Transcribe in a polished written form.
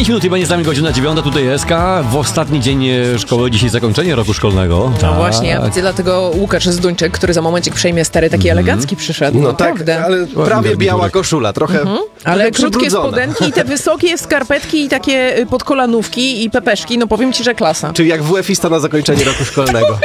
5 minut i będzie z nami godzina 9, tutaj SK. W ostatni dzień szkoły, dzisiaj zakończenie roku szkolnego. No właśnie, ja widzę, dlatego Łukasz Zduńczyk, który za momencik przejmie stary, taki elegancki przyszedł. No naprawdę. tak, ale prawie biała koszula, trochę Ale krótkie przybrudzona. spodenki i te wysokie skarpetki i takie podkolanówki i pepeszki, no powiem ci, że klasa. Czyli jak WF-ista na zakończenie roku szkolnego.